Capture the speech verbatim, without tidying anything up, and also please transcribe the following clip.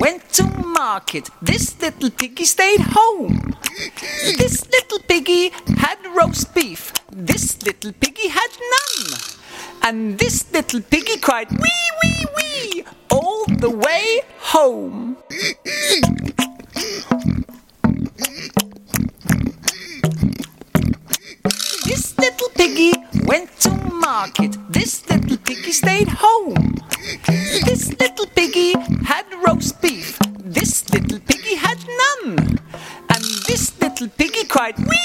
went to market. This little piggy stayed home. This little piggy had roast beef. This little piggy had none. And this little piggy cried wee, wee, wee all the way home. This little piggy went to market. This little piggy stayed home. This little piggy had roast beef. This little piggy had none. And this little piggy cried wee,